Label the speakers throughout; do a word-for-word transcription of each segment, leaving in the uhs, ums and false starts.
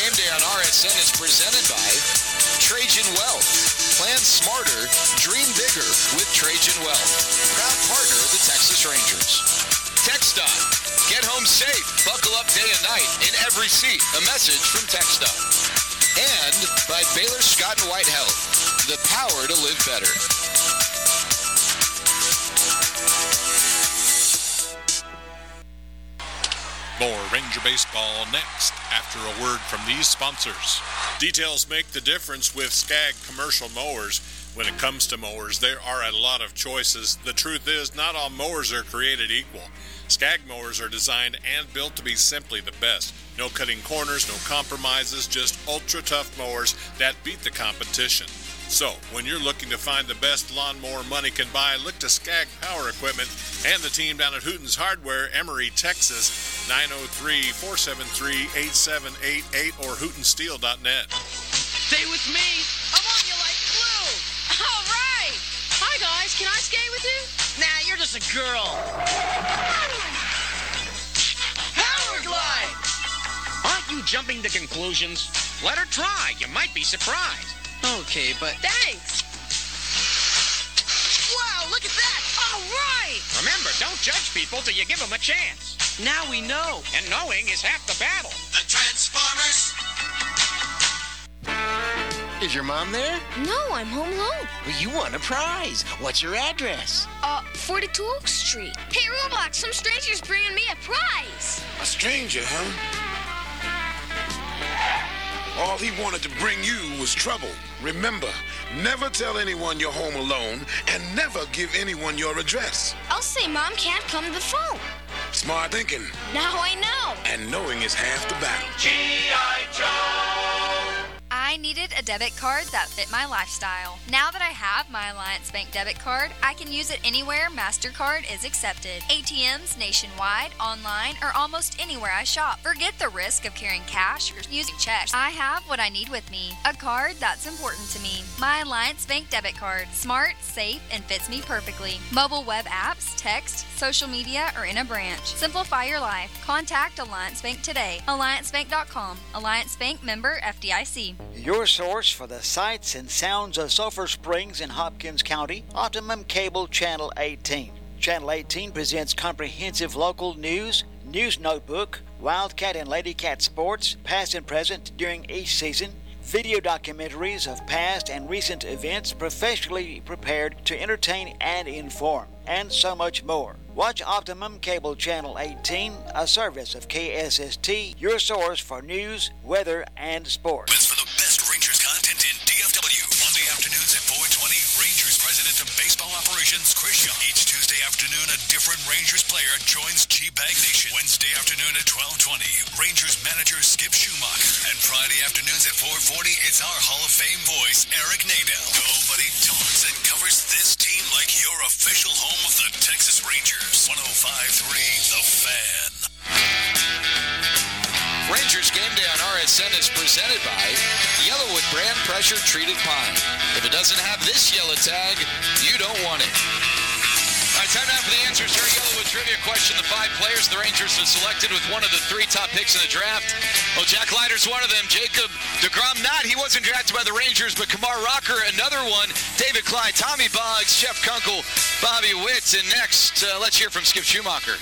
Speaker 1: Game Day on R S N is presented by Trajan Wealth. Plan smarter, dream bigger with Trajan Wealth. Proud partner of the Texas Rangers. TechStop. Get home safe. Buckle up day and night in every seat. A message from TechStop. And by Baylor Scott and White Health. The power to live better.
Speaker 2: More Ranger Baseball next after a word from these sponsors. Details make the difference with Skag commercial mowers. When it comes to mowers, there are a lot of choices. The truth is, not all mowers are created equal. Skag mowers are designed and built to be simply the best. No cutting corners, no compromises, just ultra-tough mowers that beat the competition. So, when you're looking to find the best lawnmower money can buy, look to Skag Power Equipment and the team down at Hooten's Hardware, Emory, Texas, nine oh three, four seven three, eight seven eight eight or hooten steel dot net.
Speaker 3: Stay with me. I'm on you like glue. All right. Hi, guys. Can I skate with you? Nah, you're just a girl. Power glide. Aren't you jumping to conclusions? Let her try. You might be surprised. Okay, but... Thanks! Wow, look at that! All right! Remember, don't judge people till you give them a chance. Now we know. And knowing is half the battle.
Speaker 4: The Transformers!
Speaker 5: Is your mom there?
Speaker 6: No, I'm home alone.
Speaker 5: Well, you won a prize. What's your address?
Speaker 6: Uh, forty-two Oak Street. Hey, Roblox, some stranger's bringing me a prize.
Speaker 4: A stranger, huh? All he wanted to bring you was trouble. Remember, never tell anyone you're home alone and never give anyone your address.
Speaker 6: I'll say Mom can't come to the phone.
Speaker 4: Smart thinking.
Speaker 6: Now I know.
Speaker 4: And knowing is half the battle.
Speaker 7: G I. Joe!
Speaker 8: I needed a debit card that fit my lifestyle. Now that I have my Alliance Bank debit card, I can use it anywhere MasterCard is accepted. A T Ms nationwide, online, or almost anywhere I shop. Forget the risk of carrying cash or using checks. I have what I need with me. A card that's important to me. My Alliance Bank debit card. Smart, safe, and fits me perfectly. Mobile web apps, text, social media, or in a branch. Simplify your life. Contact Alliance Bank today. alliance bank dot com. Alliance Bank member F D I C.
Speaker 9: Your source for the sights and sounds of Sulphur Springs in Hopkins County, Optimum Cable Channel eighteen. Channel eighteen presents comprehensive local news, news notebook, Wildcat and Ladycat sports, past and present during each season, video documentaries of past and recent events professionally prepared to entertain and inform, and so much more. Watch Optimum Cable Channel eighteen, a service of K S S T, your source for news, weather, and sports.
Speaker 10: For the best Rangers content in D F W. Monday afternoons at four twenty, Rangers President of Baseball Operations, Chris Young. Each Tuesday afternoon, a different Rangers player joins G-Bag Nation. Wednesday afternoon at twelve twenty, Rangers manager Skip Schumacher. And Friday afternoons at four forty, it's our Hall of Fame voice, Eric Nadel. Nobody talks and covers this team like your official home of the Texas Rangers. one oh five point three The Fan.
Speaker 1: Rangers Game Day on R S N is presented by Yellowwood brand pressure treated pine. If it doesn't have this yellow tag, you don't want it. All right, time now for the answers to our Yellowwood trivia question. The five players the Rangers have selected with one of the three top picks in the draft. Well, Jack Leiter's one of them. Jacob deGrom not. He wasn't drafted by the Rangers, but Kamar Rocker, another one. David Clyde, Tommy Boggs, Jeff Kunkel, Bobby Witt. And next, uh, let's hear from Skip Schumacher.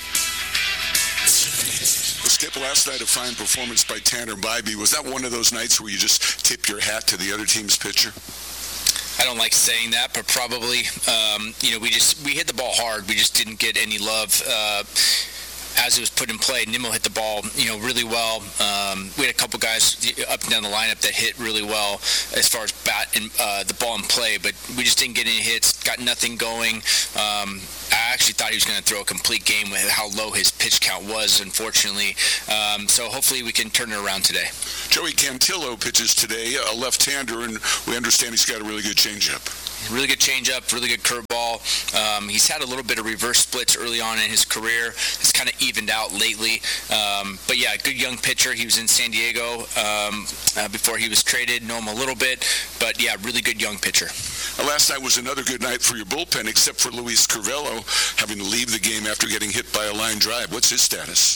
Speaker 11: Skip, last night a fine performance by Tanner Bybee. Was that one of those nights where you just tip your hat to the other team's pitcher?
Speaker 12: I don't like saying that, but probably. Um, you know, we just we hit the ball hard. We just didn't get any love uh, as it was put in play. Nimmo hit the ball, you know, really well. Um, we had a couple guys up and down the lineup that hit really well as far as bat and uh, the ball in play, but we just didn't get any hits. Got nothing going. Um, I actually thought he was going to throw a complete game with how low his pitch count was, unfortunately. Um, so hopefully we can turn it around today.
Speaker 11: Joey Cantillo pitches today, a left-hander, and we understand he's got a really good changeup.
Speaker 12: Really good changeup, really good curveball. Um, he's had a little bit of reverse splits early on in his career. It's kind of evened out lately. Um, but yeah, good young pitcher. He was in San Diego um, uh, before he was traded. Know him a little bit. But yeah, really good young pitcher.
Speaker 11: Uh, last night was another good night for your bullpen, except for Luis Curvelo having to leave the game after getting hit by a line drive. What's his status?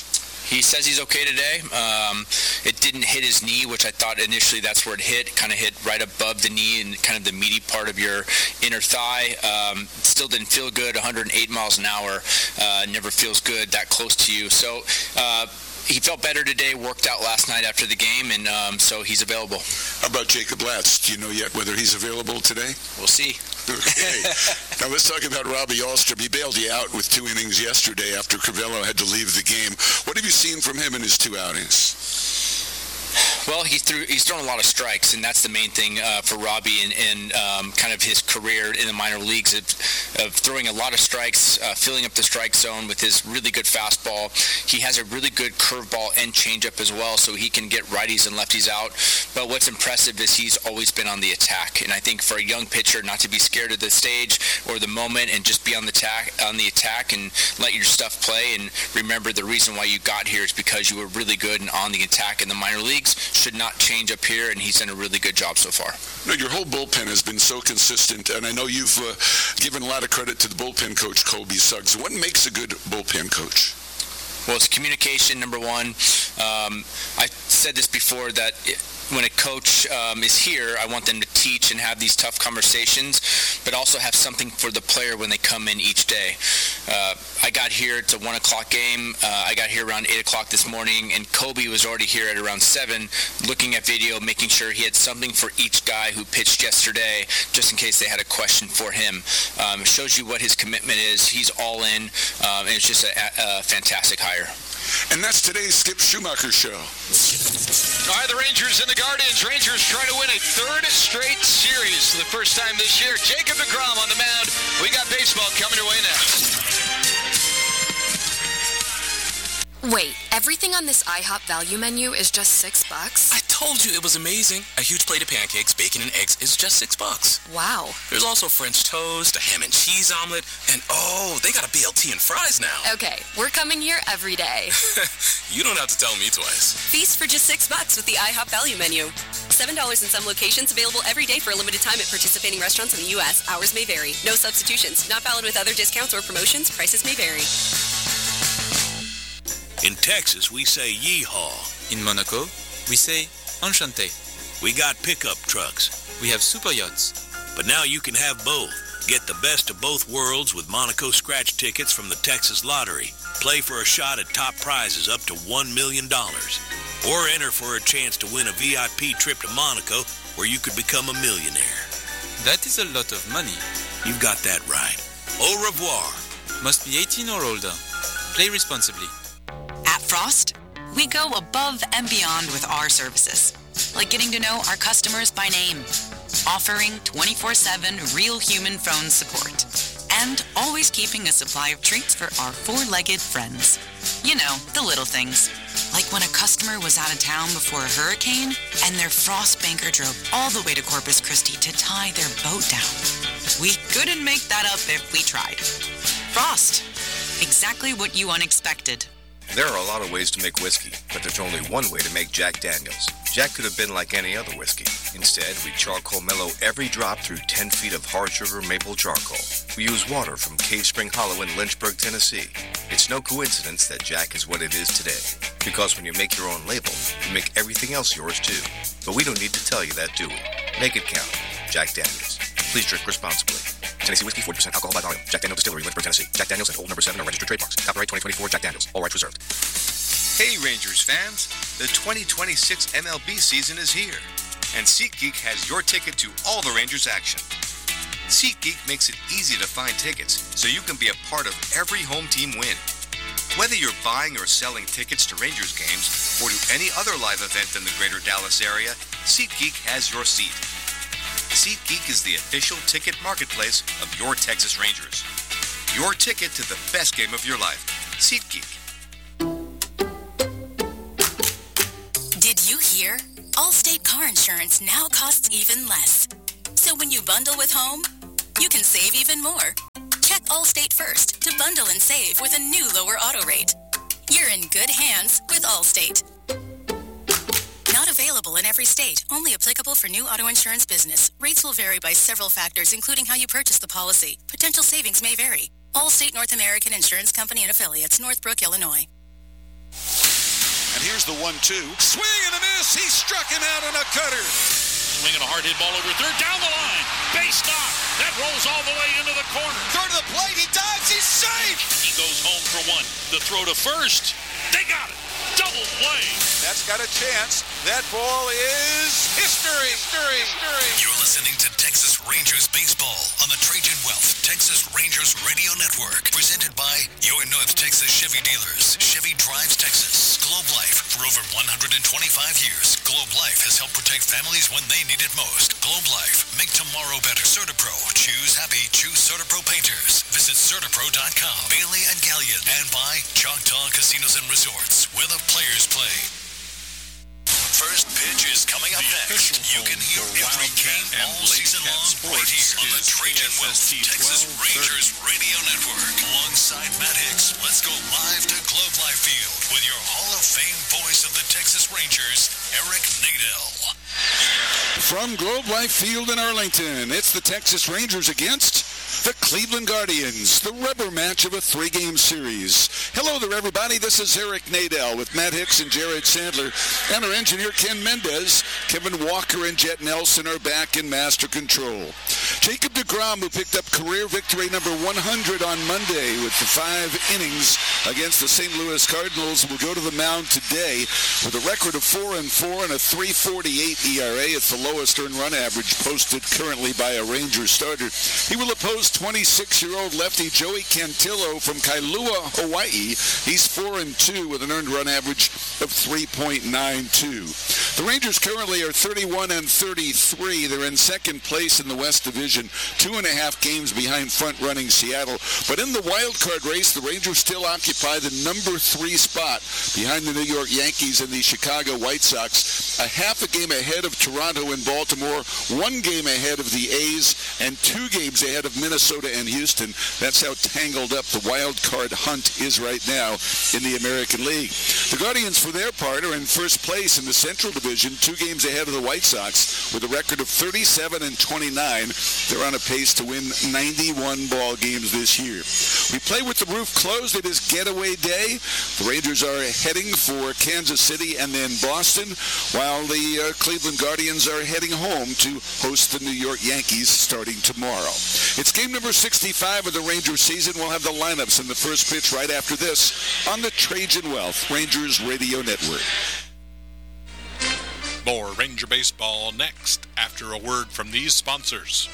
Speaker 12: He says he's okay today. Um, it didn't hit his knee, which I thought initially that's where it hit. Kind of hit right above the knee and kind of the meaty part of your inner thigh. Um, still didn't feel good. one hundred eight miles an hour. Uh, never feels good that close to you. So uh, he felt better today, worked out last night after the game, and um, so he's available.
Speaker 11: How about Jacob Latz? Do you know yet whether he's available today?
Speaker 12: We'll see.
Speaker 11: Okay. Now let's talk about Robbie Alstrom. He bailed you out with two innings yesterday after Crivello had to leave the game. What have you seen from him in his two outings?
Speaker 12: Well, he threw, he's thrown a lot of strikes, and that's the main thing uh, for Robbie and, and um, kind of his career in the minor leagues of, of throwing a lot of strikes, uh, filling up the strike zone with his really good fastball. He has a really good curveball and changeup as well, so he can get righties and lefties out. But what's impressive is he's always been on the attack, and I think for a young pitcher not to be scared of the stage or the moment and just be on the attack, on the attack and let your stuff play, and remember the reason why you got here is because you were really good and on the attack in the minor leagues. Should not change up here, and he's done a really good job so far.
Speaker 11: No, your whole bullpen has been so consistent, and I know you've uh, given a lot of credit to the bullpen coach, Colby Suggs. What makes a good bullpen coach?
Speaker 12: Well, it's communication, number one. Um, I said this before, that it, when a coach um, is here, I want them to teach and have these tough conversations, but also have something for the player when they come in each day. Uh, I got here, it's a one o'clock game. Uh, I got here around eight o'clock this morning, and Kobe was already here at around seven, looking at video, making sure he had something for each guy who pitched yesterday, just in case they had a question for him. Um, it shows you what his commitment is. He's all in, um, and it's just a, a fantastic hire.
Speaker 11: And that's today's Skip Schumacher Show.
Speaker 1: All right, the Rangers and the Guardians. Rangers trying to win a third straight series for the first time this year. Jacob deGrom on the mound. We got baseball coming your way next.
Speaker 13: Wait, everything on this IHOP value menu is just six bucks?
Speaker 14: I told you it was amazing. A huge plate of pancakes, bacon, and eggs is just six bucks.
Speaker 13: Wow.
Speaker 14: There's also French toast, a ham and cheese omelet, and oh, they got a B L T and fries now.
Speaker 13: Okay, we're coming here every day.
Speaker 14: You don't have to tell me twice.
Speaker 15: Feast for just six bucks with the IHOP value menu. seven dollars in some locations, available every day for a limited time at participating restaurants in the U S. Hours may vary. No substitutions. Not valid with other discounts or promotions. Prices may vary.
Speaker 16: In Texas, we say yeehaw.
Speaker 17: In Monaco, we say enchanté.
Speaker 16: We got pickup trucks.
Speaker 17: We have super yachts.
Speaker 16: But now you can have both. Get the best of both worlds with Monaco scratch tickets from the Texas Lottery. Play for a shot at top prizes up to one million dollars. Or enter for a chance to win a V I P trip to Monaco where you could become a millionaire.
Speaker 17: That is a lot of money.
Speaker 16: You've got that right. Au revoir.
Speaker 17: Must be eighteen or older. Play responsibly.
Speaker 18: At Frost, we go above and beyond with our services, like getting to know our customers by name, offering twenty-four seven real human phone support, and always keeping a supply of treats for our four-legged friends. You know, the little things, like when a customer was out of town before a hurricane and their Frost banker drove all the way to Corpus Christi to tie their boat down. We couldn't make that up if we tried. Frost, exactly what you unexpected.
Speaker 19: There are a lot of ways to make whiskey, but there's only one way to make Jack Daniels. Jack could have been like any other whiskey. Instead, we charcoal mellow every drop through ten feet of hard sugar maple charcoal. We use water from Cave Spring Hollow in Lynchburg, Tennessee. It's no coincidence that Jack is what it is today. Because when you make your own label, you make everything else yours too. But we don't need to tell you that, do we? Make it count. Jack Daniels. Please drink responsibly. Tennessee Whiskey, forty percent alcohol by volume. Jack Daniels Distillery, Lynchburg, Tennessee. Jack Daniels and Old Number seven are registered trademarks. Copyright twenty twenty-four Jack Daniels. All rights reserved.
Speaker 20: Hey Rangers fans, the twenty twenty-six M L B season is here, and SeatGeek has your ticket to all the Rangers action. SeatGeek makes it easy to find tickets so you can be a part of every home team win. Whether you're buying or selling tickets to Rangers games or to any other live event in the greater Dallas area, SeatGeek has your seat. SeatGeek is the official ticket marketplace of your Texas Rangers. Your ticket to the best game of your life. SeatGeek.
Speaker 21: Did you hear? Allstate car insurance now costs even less. So when you bundle with home, you can save even more. Check Allstate first to bundle and save with a new lower auto rate. You're in good hands with Allstate. Not available in every state. Only applicable for new auto insurance business. Rates will vary by several factors, including how you purchase the policy. Potential savings may vary. Allstate North American Insurance Company and Affiliates, Northbrook, Illinois.
Speaker 2: Here's the one two. Swing and a miss. He struck him out on a cutter.
Speaker 22: Swinging a hard hit ball over third. Down the line. Base knock. That rolls all the way into the corner.
Speaker 2: Third to the plate. He dives. He's safe.
Speaker 22: He goes home for one. The throw to first. They got it. Double play.
Speaker 2: That's got a chance. That ball is history. History. History.
Speaker 10: You're listening to Texas Rangers Baseball on the Trajan Wealth Texas Rangers Radio Network. Presented by your North Texas Chevy dealers. Chevy drives Texas. Globe Life. For over one hundred twenty-five years, Globe Life has helped protect families when they need it most. Globe Life. Make tomorrow better. CertaPro. Choose happy. Choose CertaPro Painters. Visit Certapro dot com. Bailey and Gallion. And by Choctaw Casinos and Resorts, where the players play. First pitch is coming up next. You can hear every game all season long right here on the Trajan Wealth Texas Rangers Radio Network. Alongside Matt Hicks, let's go live to Globe Life Field with your Hall of Fame voice of the Texas Rangers, Eric Nadel.
Speaker 2: From Globe Life Field in Arlington, it's the Texas Rangers against the Cleveland Guardians, the rubber match of a three-game series. Hello there, everybody. This is Eric Nadel with Matt Hicks and Jared Sandler, and our engineer, Ken Mendez. Kevin Walker and Jet Nelson are back in master control. Jacob deGrom, who picked up career victory number one hundred on Monday with the five innings against the Saint Louis Cardinals, will go to the mound today with a record of four and four and a three forty-eight E R A. It's the lowest earned run average posted currently by a Ranger starter. He will oppose twenty-six-year-old lefty Joey Cantillo from Kailua, Hawaii. He's four and two with an earned run average of three point nine two. The Rangers currently are thirty-one and thirty-three. They're in second place in the West Division, two and a half games behind front-running Seattle. But in the wild card race, the Rangers still occupy the number three spot behind the New York Yankees and the Chicago White Sox, a half a game ahead of Toronto and Baltimore, one game ahead of the A's, and two games ahead of Minnesota and Houston. That's how tangled up the wild card hunt is right now in the American League. The Guardians, for their part, are in first place in the Central Division, two games ahead of the White Sox, with a record of thirty-seven and twenty-nine. They're on a pace to win ninety-one ball games this year. We play with the roof closed. It is getaway day. The Rangers are heading for Kansas City and then Boston, while the uh, Cleveland Guardians are heading home to host the New York Yankees starting tomorrow. It's game number sixty-five of the Ranger season. We'll have the lineups in the first pitch right after this on the Trajan Wealth Rangers Radio Network.
Speaker 23: More Ranger Baseball next after a word from these sponsors.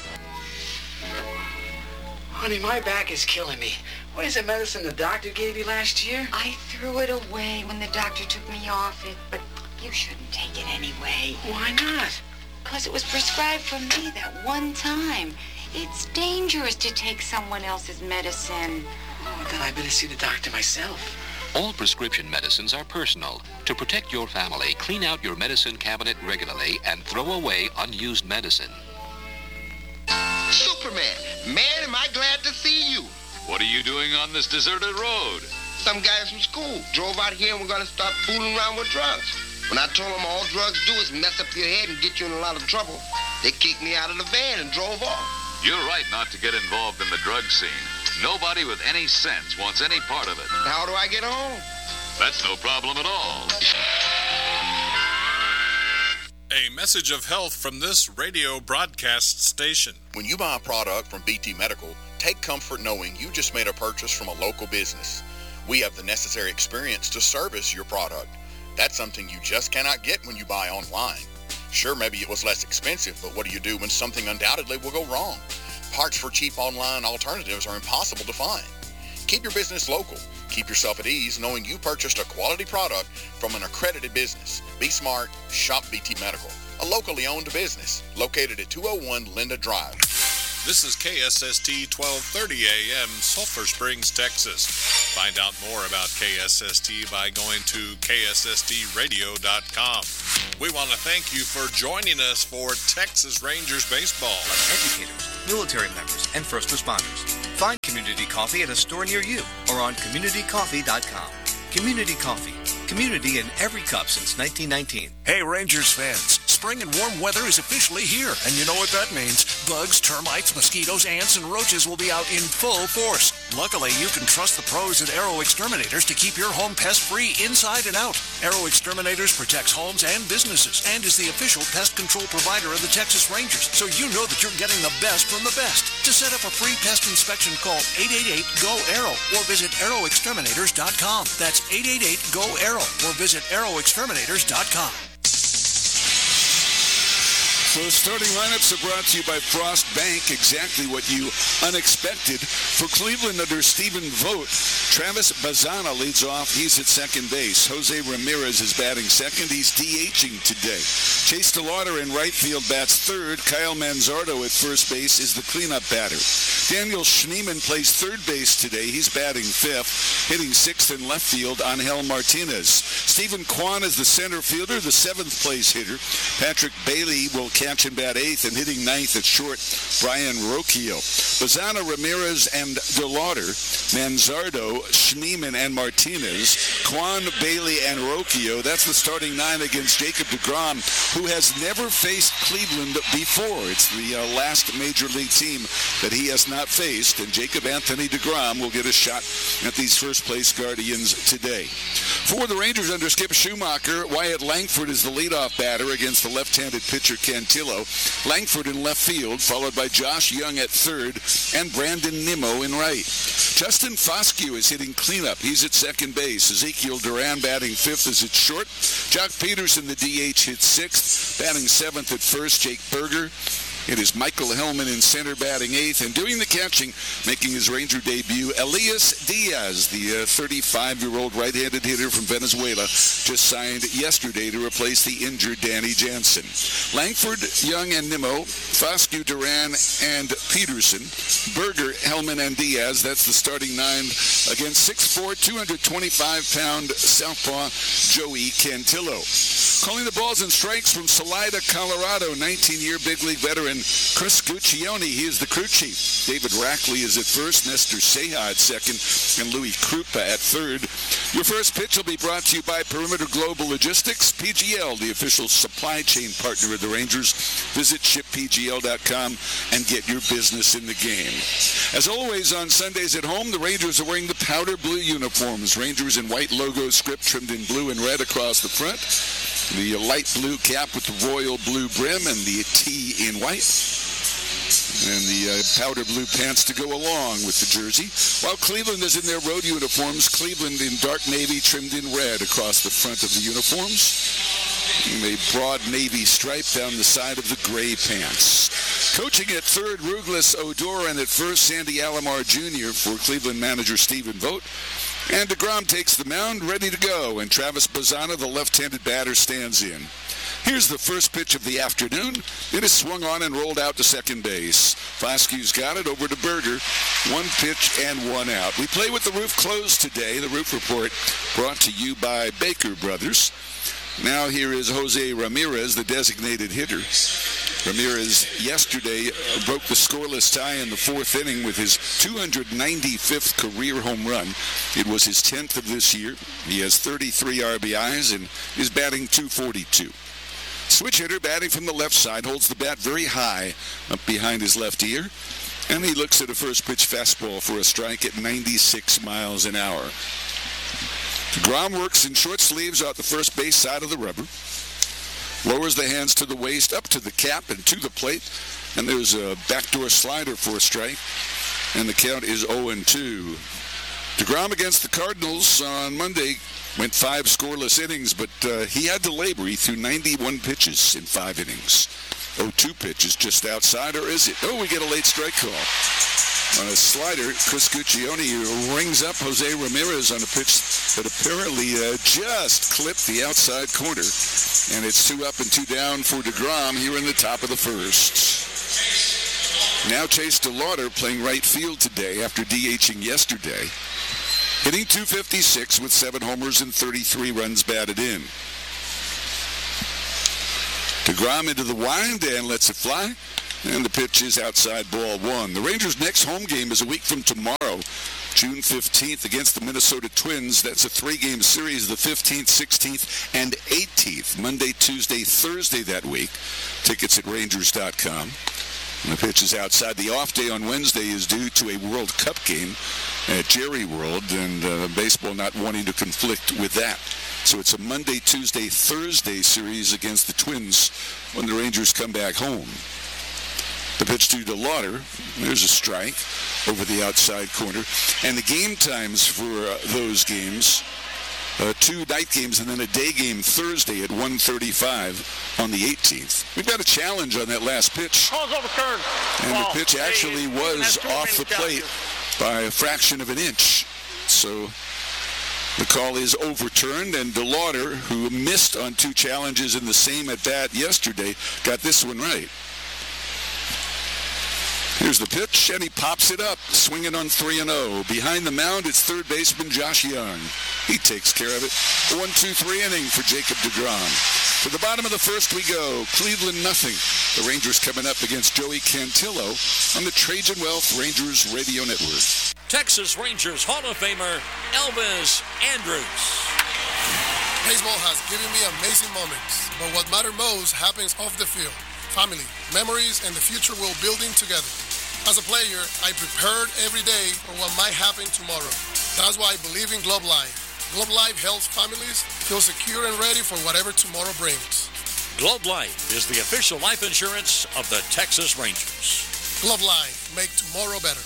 Speaker 24: Honey, my back is killing me. What is the medicine the doctor gave you last year?
Speaker 25: I threw it away when the doctor took me off it, but you shouldn't take it anyway.
Speaker 24: Why not?
Speaker 25: Because it was prescribed for me that one time. It's dangerous to take someone else's medicine.
Speaker 24: Oh, then I better see the doctor myself.
Speaker 26: All prescription medicines are personal. To protect your family, clean out your medicine cabinet regularly and throw away unused medicine.
Speaker 27: Superman, man, am I glad to see you.
Speaker 1: What are you doing on this deserted road?
Speaker 27: Some guys from school drove out here and we're going to start fooling around with drugs. When I told them all drugs do is mess up your head and get you in a lot of trouble, they kicked me out of the van and drove off.
Speaker 1: You're right not to get involved in the drug scene. Nobody with any sense wants any part of it.
Speaker 27: How do I get home?
Speaker 1: That's no problem at all.
Speaker 23: A message of health from this radio broadcast station.
Speaker 28: When you buy a product from B T Medical, take comfort knowing you just made a purchase from a local business. We have the necessary experience to service your product. That's something you just cannot get when you buy online. Sure, maybe it was less expensive, but what do you do when something undoubtedly will go wrong? Parts for cheap online alternatives are impossible to find. Keep your business local. Keep yourself at ease knowing you purchased a quality product from an accredited business. Be smart. Shop B T Medical, a locally owned business located at two oh one Linda Drive.
Speaker 23: This is K S S T twelve thirty A M, Sulphur Springs, Texas. Find out more about K S S T by going to K S S T radio dot com. We want to thank you for joining us for Texas Rangers Baseball.
Speaker 20: Educators, military members, and first responders. Find Community Coffee at a store near you or on community coffee dot com. Community Coffee. Community in every cup since nineteen nineteen.
Speaker 29: Hey, Rangers fans.
Speaker 3: spring and warm weather is officially here. And you know what that means. Bugs, termites, mosquitoes, ants, and roaches will be out in full force. Luckily, you can trust the pros at Aero Exterminators to keep your home pest-free inside and out. Aero Exterminators protects homes and businesses and is the official pest control provider of the Texas Rangers, so you know that you're getting the best from the best. To set up a free pest inspection, call eight eight eight, G O, A E R O or visit aero exterminators dot com. That's eight eight eight, G O, A E R O or visit aero exterminators dot com.
Speaker 2: So starting lineups are brought to you by Frost Bank, exactly what you unexpected. For Cleveland under Stephen Vogt, Travis Bazzana leads off. He's at second base. Jose Ramirez is batting second. He's DHing today. Chase DeLauder in right field bats third. Kyle Manzardo at first base is the cleanup batter. Daniel Schneemann plays third base today. He's batting fifth. Hitting sixth in left field, Angel Martinez. Stephen Kwan is the center fielder, the seventh place hitter. Patrick Bailey will catch and bat eighth, and hitting ninth at short, Brian Rocchio. Bazzana, Ramirez, and DeLauder, Manzardo, Schneemann, and Martinez, Kwan, Bailey, and Rocchio. That's the starting nine against Jacob deGrom, who has never faced Cleveland before. It's the uh, last major league team that he has not faced, and Jacob Anthony deGrom will get a shot at these first-place Guardians today. For the Rangers under Skip Schumacher, Wyatt Langford is the leadoff batter against the left-handed pitcher Cantillo. Langford in left field, followed by Josh Young at third and Brandon Nimmo in right. Justin Foscue is hitting cleanup. He's at second base. Ezekiel Duran batting fifth is at short. Jock Peterson, the D H, hits sixth. Batting seventh at first, Jake Berger. It is Michael Hellman in center batting eighth, and doing the catching, making his Ranger debut, Elias Diaz, the uh, thirty-five-year-old right-handed hitter from Venezuela, just signed yesterday to replace the injured Danny Jansen. Langford, Young, and Nimmo, Foscue, Duran, and Peterson, Berger, Hellman, and Diaz. That's the starting nine against six foot four, two hundred twenty-five pound southpaw Joey Cantillo. Calling the balls and strikes from Salida, Colorado, nineteen-year big league veteran Chris Guccione. He is the crew chief. David Rackley is at first, Nestor Seja at second, and Louis Krupa at third. Your first pitch will be brought to you by Perimeter Global Logistics, P G L, the official supply chain partner of the Rangers. Visit ship p g l dot com and get your business in the game. As always on Sundays at home, the Rangers are wearing the powder blue uniforms. Rangers in white logo script trimmed in blue and red across the front. The light blue cap with the royal blue brim and the T in white. And the uh, powder blue pants to go along with the jersey. While Cleveland is in their road uniforms, Cleveland in dark navy trimmed in red across the front of the uniforms. And a broad navy stripe down the side of the gray pants. Coaching at third, Ruglis Odor, and at first, Sandy Alomar Junior for Cleveland manager Stephen Vogt. And deGrom takes the mound, ready to go, and Travis Bazzana, the left-handed batter, stands in. Here's the first pitch of the afternoon. It is swung on and rolled out to second base. Foscue's got it over to Berger. One pitch and one out. We play with the roof closed today. The Roof Report brought to you by Baker Brothers. Now here is Jose Ramirez, the designated hitter. Ramirez yesterday broke the scoreless tie in the fourth inning with his two hundred ninety-fifth career home run. It was his tenth of this year. He has thirty-three R B Is and is batting two forty-two. Switch hitter batting from the left side holds the bat very high up behind his left ear, and he looks at a first pitch fastball for a strike at ninety-six miles an hour. deGrom works in short sleeves out the first base side of the rubber. Lowers the hands to the waist, up to the cap and to the plate. And there's a backdoor slider for a strike. And the count is oh and two. deGrom against the Cardinals on Monday went five scoreless innings, but uh, he had to labor. He threw ninety-one pitches in five innings. oh two pitches just outside, or is it? Oh, we get a late strike call. On a slider, Chris Guccione rings up Jose Ramirez on a pitch that apparently uh, just clipped the outside corner. And it's two up and two down for deGrom here in the top of the first. Now Chase DeLauder playing right field today after DHing yesterday. Hitting two fifty-six with seven homers and thirty-three runs batted in. deGrom into the wind and lets it fly. And the pitch is outside, ball one. The Rangers' next home game is a week from tomorrow. June fifteenth against the Minnesota Twins. That's a three-game series, the fifteenth, sixteenth, and eighteenth. Monday, Tuesday, Thursday that week. Tickets at Rangers dot com. The pitch is outside. The off day on Wednesday is due to a World Cup game at Jerry World, and uh, baseball not wanting to conflict with that. So it's a Monday, Tuesday, Thursday series against the Twins when the Rangers come back home. The pitch to DeLauder. There's a strike over the outside corner. And the game times for uh, those games, uh, two night games and then a day game Thursday at one thirty-five on the eighteenth. We've got a challenge on that last pitch.
Speaker 4: Call's overturned.
Speaker 2: And
Speaker 4: Ball.
Speaker 2: the pitch actually was off the plate by a fraction of an inch. So the call is overturned, and DeLauder, who missed on two challenges in the same at-bat yesterday, got this one right. Here's the pitch, and he pops it up, swinging on three and oh. Behind the mound, it's third baseman Josh Young. He takes care of it. A one two three inning for Jacob deGrom. To the bottom of the first we go. Cleveland nothing. The Rangers coming up against Joey Cantillo on the Trajan Wealth Rangers Radio Network.
Speaker 5: Texas Rangers Hall of Famer Elvis Andrus.
Speaker 6: Baseball has given me amazing moments, but what matters most happens off the field. Family, memories, and the future we're building together. As a player, I prepared every day for what might happen tomorrow. That's why I believe in Globe Life. Globe Life helps families feel secure and ready for whatever tomorrow brings.
Speaker 5: Globe Life is the official life insurance of the Texas Rangers.
Speaker 6: Globe Life, make tomorrow better.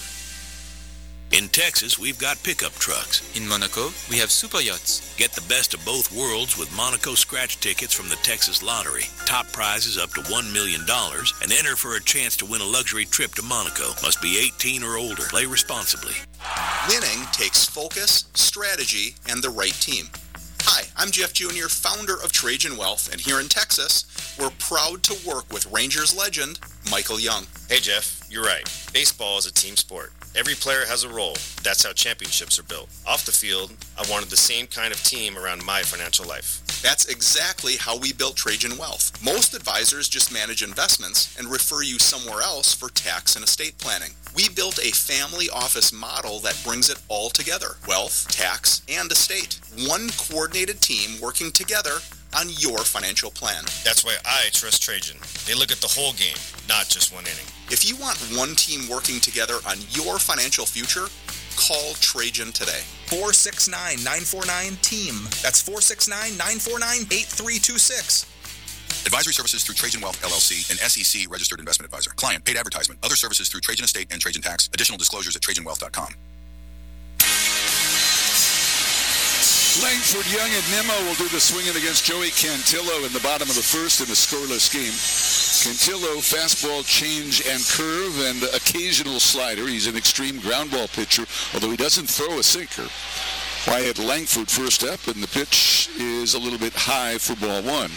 Speaker 16: In Texas, we've got pickup trucks.
Speaker 17: In Monaco, we have super yachts.
Speaker 16: Get the best of both worlds with Monaco scratch tickets from the Texas Lottery. Top prizes up to one million dollars, and enter for a chance to win a luxury trip to Monaco. Must be eighteen or older. Play responsibly.
Speaker 7: Winning takes focus, strategy, and the right team. Hi, I'm Jeff Junior, founder of Trajan Wealth, and here in Texas, we're proud to work with Rangers legend, Michael Young.
Speaker 8: Hey Jeff, you're right. Baseball is a team sport. Every player has a role. That's how championships are built. Off the field, I wanted the same kind of team around my financial life.
Speaker 7: That's exactly how we built Trajan Wealth. Most advisors just manage investments and refer you somewhere else for tax and estate planning. We built a family office model that brings it all together. Wealth, tax, and estate. One coordinated team working together on your financial plan.
Speaker 8: That's why I trust Trajan. They look at the whole game, not just one inning.
Speaker 7: If you want one team working together on your financial future, call Trajan today.
Speaker 9: four six nine, nine four nine, team. That's four six nine, nine four nine, eight three two six.
Speaker 11: Advisory services through Trajan Wealth, L L C, an S E C registered investment advisor. Client, paid advertisement. Other services through Trajan Estate and Trajan Tax. Additional disclosures at Trajan Wealth dot com.
Speaker 2: Langford, Young, and Nimmo will do the swinging against Joey Cantillo in the bottom of the first in a scoreless game. Cantillo, fastball, change, and curve, and occasional slider. He's an extreme ground ball pitcher, although he doesn't throw a sinker. Wyatt Langford first up, and the pitch is a little bit high for ball one.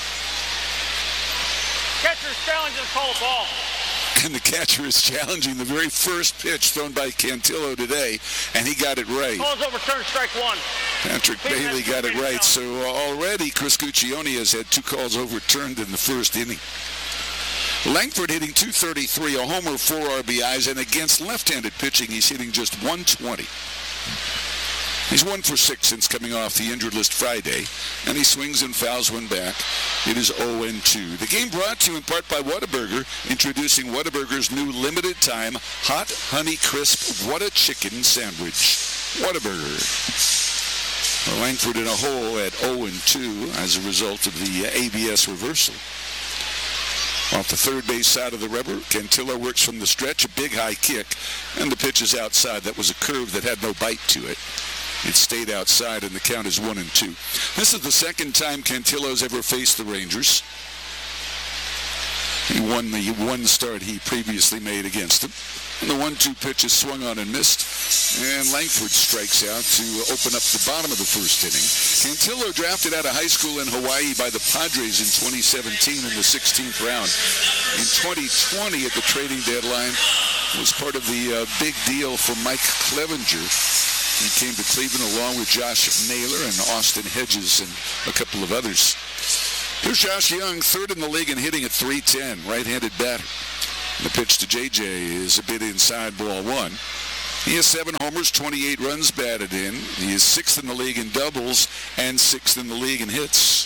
Speaker 4: Catcher's challenge is call a ball.
Speaker 2: And the catcher is challenging the very first pitch thrown by Cantillo today, and he got it right.
Speaker 4: Call's overturned, strike one.
Speaker 2: Patrick Bailey got it right, so already Chris Guccione has had two calls overturned in the first inning. Langford hitting two thirty-three, a homer, four R B Is, and against left-handed pitching, he's hitting just one twenty. He's one for six since coming off the injured list Friday, and he swings and fouls one back. It is oh and two. The game brought to you in part by Whataburger, introducing Whataburger's new limited-time Hot Honey Crisp Whata Chicken Sandwich. Whataburger. Well, Langford in a hole at oh and two as a result of the A B S reversal. Off the third base side of the rubber, Cantillo works from the stretch, a big high kick, and the pitch is outside. That was a curve that had no bite to it. It stayed outside, and the count is one and two. This is the second time Cantillo's ever faced the Rangers. He won the one start he previously made against them. And the one two pitch is swung on and missed. And Langford strikes out to open up the bottom of the first inning. Cantillo drafted out of high school in Hawaii by the Padres in twenty seventeen in the sixteenth round. In twenty twenty at the trading deadline was part of the uh, big deal for Mike Clevenger. He came to Cleveland along with Josh Naylor and Austin Hedges and a couple of others. Here's Josh Young, third in the league and hitting at three ten, right-handed batter. The pitch to J J is a bit inside ball one. He has seven homers, twenty-eight runs batted in. He is sixth in the league in doubles and sixth in the league in hits.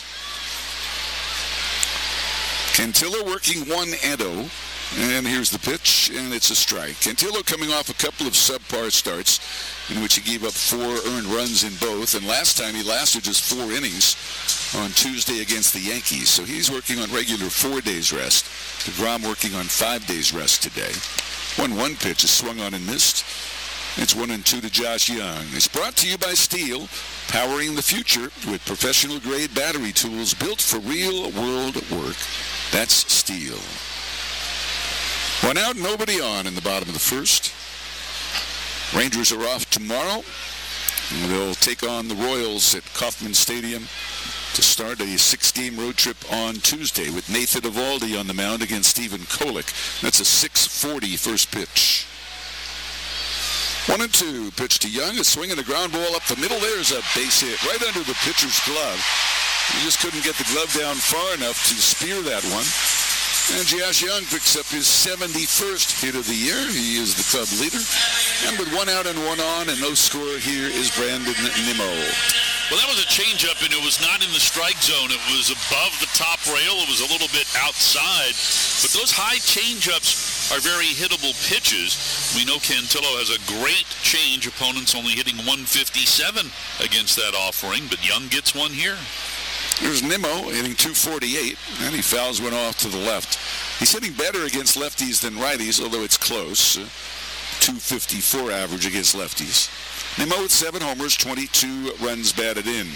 Speaker 2: Cantillo working one and oh. And here's the pitch, and it's a strike. Cantillo coming off a couple of subpar starts in which he gave up four earned runs in both, and last time he lasted just four innings on Tuesday against the Yankees. So he's working on regular four days rest. DeGrom working on five days rest today. one one pitch is swung on and missed. It's one and two to Josh Young. It's brought to you by Steel, powering the future with professional-grade battery tools built for real-world work. That's Steel. One out, nobody on in the bottom of the first. Rangers are off tomorrow. They'll take on the Royals at Kauffman Stadium to start a six-game road trip on Tuesday with Nathan Eovaldi on the mound against Stephen Kolek. That's a six forty first pitch. One and two. Pitch to Young. A swing and a ground ball up the middle. There's a base hit right under the pitcher's glove. He just couldn't get the glove down far enough to spear that one. And Josh Young picks up his seventy-first hit of the year. He is the club leader. And with one out and one on and no score, here is Brandon Nimmo.
Speaker 12: Well, that was a changeup, and it was not in the strike zone. It was above the top rail. It was a little bit outside. But those high changeups are very hittable pitches. We know Cantillo has a great change. Opponents only hitting one fifty-seven against that offering, but Young gets one here.
Speaker 2: Here's Nimmo hitting two forty-eight, and he fouls one off to the left. He's hitting better against lefties than righties, although it's close. Uh, two fifty-four average against lefties. Nimmo with seven homers, twenty-two runs batted in.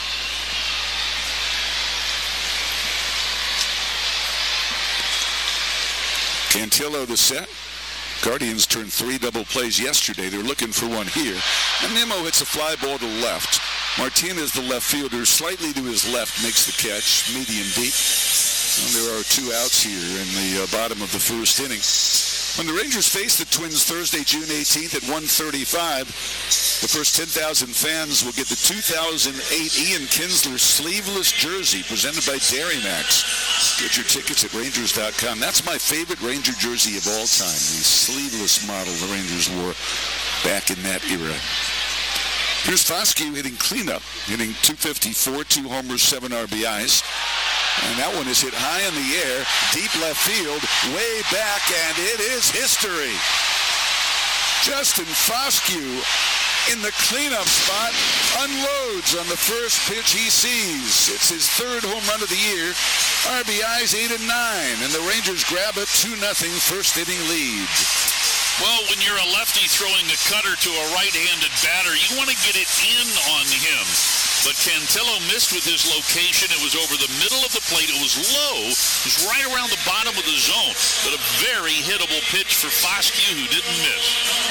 Speaker 2: Cantillo to set. Guardians turned three double plays yesterday. They're looking for one here. And Nimmo hits a fly ball to the left. Martinez, the left fielder, slightly to his left, makes the catch, medium deep. And there are two outs here in the uh, bottom of the first inning. When the Rangers face the Twins Thursday, June eighteenth at one thirty-five, the first ten thousand fans will get the two thousand eight Ian Kinsler sleeveless jersey presented by Dairy Max. Get your tickets at Rangers dot com. That's my favorite Ranger jersey of all time, the sleeveless model the Rangers wore back in that era. Here's Foscue hitting cleanup, hitting two fifty-four, two homers, seven R B Is. And that one is hit high in the air, deep left field, way back, and it is history. Justin Foscue in the cleanup spot unloads on the first pitch he sees. It's his third home run of the year. R B Is eight and nine, and the Rangers grab a two nothing first inning lead.
Speaker 12: Well, when you're a lefty throwing a cutter to a right-handed batter, you want to get it in on him. But Cantillo missed with his location. It was over the middle of the plate. It was low. It was right around the bottom of the zone. But a very hittable pitch for Foscue, who didn't miss.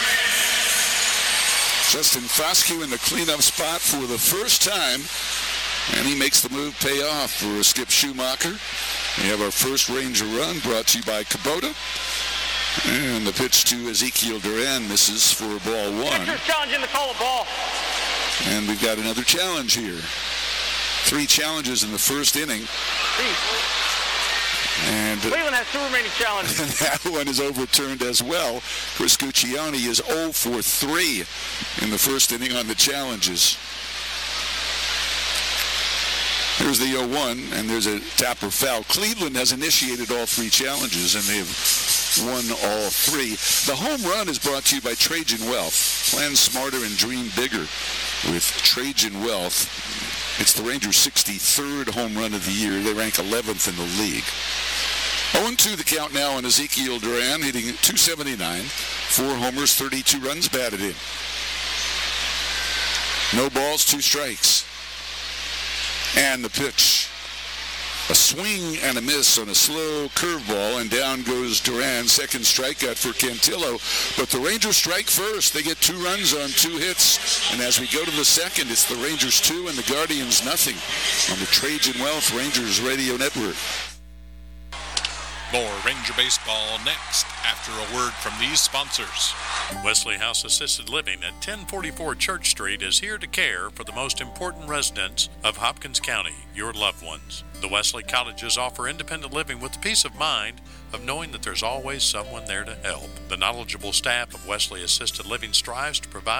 Speaker 2: Justin Foscue in the cleanup spot for the first time. And he makes the move pay off for Skip Schumacher. We have our first Ranger run brought to you by Kubota. And the pitch to Ezekiel Duran misses for ball one.
Speaker 4: Pitcher's challenging the call of ball.
Speaker 2: And we've got another challenge here. Three challenges in the first inning. And
Speaker 4: Cleveland has two remaining challenges.
Speaker 2: And that one is overturned as well. Chris Guccione is oh for three in the first inning on the challenges. There's the oh one, and there's a tapper foul. Cleveland has initiated all three challenges, and they've won all three. The home run is brought to you by Trajan Wealth. Plan smarter and dream bigger with Trajan Wealth. It's the Rangers' sixty-third home run of the year. They rank eleventh in the league. oh and two the count now on Ezekiel Duran, hitting two seventy-nine. Four homers, thirty-two runs batted in. No balls, two strikes. And the pitch. A swing and a miss on a slow curveball, and down goes Duran. Second strikeout for Cantillo. But the Rangers strike first. They get two runs on two hits. And as we go to the second, it's the Rangers two and the Guardians nothing on the Trajan Wealth Rangers Radio Network.
Speaker 23: More Ranger Baseball next after a word from these sponsors.
Speaker 5: Wesley House Assisted Living at ten forty-four Church Street is here to care for the most important residents of Hopkins County, your loved ones. The Wesley Cottages offer independent living with the peace of mind of knowing that there's always someone there to help. The knowledgeable staff of Wesley Assisted Living strives to provide